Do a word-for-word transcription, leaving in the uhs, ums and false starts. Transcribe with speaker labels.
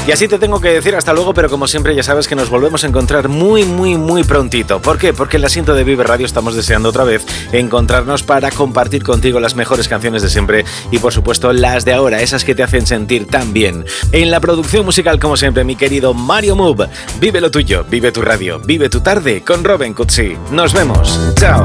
Speaker 1: Y así te tengo que decir hasta luego, pero como siempre ya sabes que nos volvemos a encontrar muy, muy, muy prontito. ¿Por qué? Porque en el asiento de Vive Radio estamos deseando otra vez encontrarnos para compartir contigo las mejores canciones de siempre y por supuesto las de ahora, esas que te hacen sentir tan bien. En la producción musical, como siempre, mi querido Mario Move. Vive lo tuyo, vive tu radio, vive tu tarde con Robin Cutsi. Nos vemos. Chao.